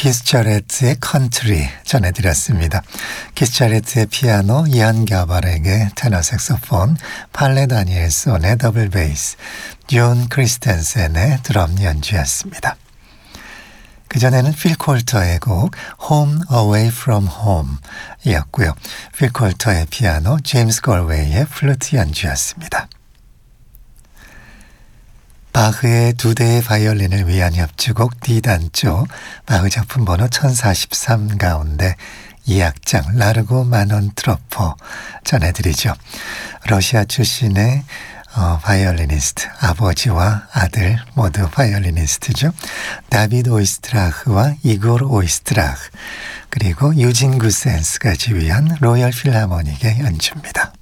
키스 자레트의 컨트리 전해드렸습니다. 키스 자레트의 피아노, 이안 가발에게 테너 색소폰, 팔레 다니엘손의 더블 베이스, 존 크리스텐센의 드럼 연주였습니다. 그전에는 필 콜터의 곡 Home Away From Home 이었고요. 필 콜터의 피아노, 제임스 걸웨이의 플루트 연주였습니다. 바흐의 두 대의 바이올린을 위한 협주곡 D단조, 바흐 작품 번호 1043 가운데 2악장 라르고 마논 트로포 전해드리죠. 러시아 출신의 바이올리니스트, 아버지와 아들 모두 바이올리니스트죠. 다비드 오이스트라흐와 이고르 오이스트라흐, 그리고 유진 구센스가 지휘한 로열 필하모닉의 연주입니다.